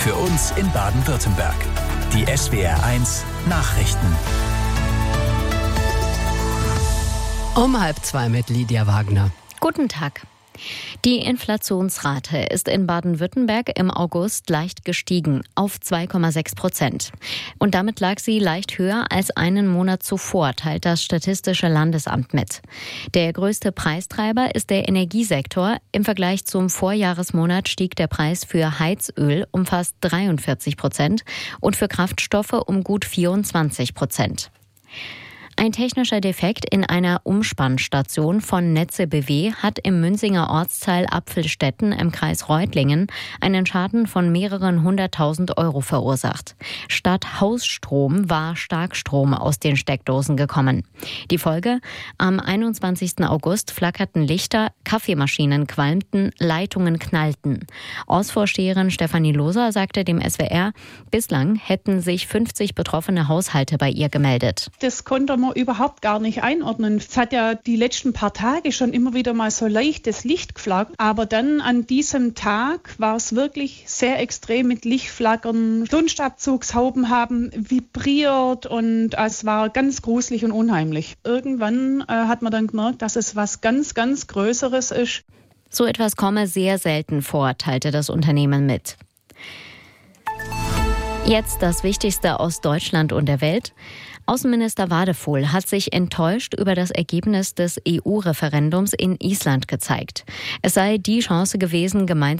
Für uns in Baden-Württemberg. Die SWR1 Nachrichten. Um 1:30 mit Lydia Wagner. Guten Tag. Die Inflationsrate ist in Baden-Württemberg im August leicht gestiegen auf 2,6%. Und damit lag sie leicht höher als einen Monat zuvor, teilt das Statistische Landesamt mit. Der größte Preistreiber ist der Energiesektor. Im Vergleich zum Vorjahresmonat stieg der Preis für Heizöl um fast 43% und für Kraftstoffe um gut 24%. Ein technischer Defekt in einer Umspannstation von Netze BW hat im Münzinger Ortsteil Apfelstetten im Kreis Reutlingen einen Schaden von mehreren 100.000 Euro verursacht. Statt Hausstrom war Starkstrom aus den Steckdosen gekommen. Die Folge? Am 21. August flackerten Lichter, Kaffeemaschinen qualmten, Leitungen knallten. Ortsvorsteherin Stefanie Loser sagte dem SWR, bislang hätten sich 50 betroffene Haushalte bei ihr gemeldet. Das konnte man überhaupt gar nicht einordnen. Es hat ja die letzten paar Tage schon immer wieder mal so leichtes Licht geflackert, aber dann an diesem Tag war es wirklich sehr extrem mit Lichtflackern. Dunstabzugshauben haben vibriert und es war ganz gruselig und unheimlich. Irgendwann hat man dann gemerkt, dass es was ganz, ganz Größeres ist. So etwas komme sehr selten vor, teilte das Unternehmen mit. Jetzt das Wichtigste aus Deutschland und der Welt. Außenminister Wadephol hat sich enttäuscht über das Ergebnis des EU-Referendums in Island gezeigt. Es sei die Chance gewesen, gemeinsam